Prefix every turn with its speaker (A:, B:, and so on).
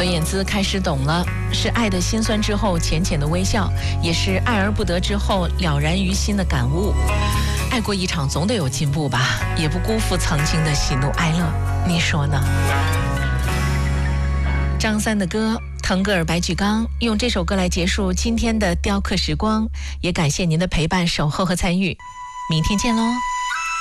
A: 孙燕姿开始懂了，是爱的辛酸之后浅浅的微笑，也是爱而不得之后了然于心的感悟。爱过一场总得有进步吧，也不辜负曾经的喜怒哀乐，你说呢？张三的歌，腾格尔白举纲，用这首歌来结束今天的雕刻时光，也感谢您的陪伴、守候和参与，明天见喽。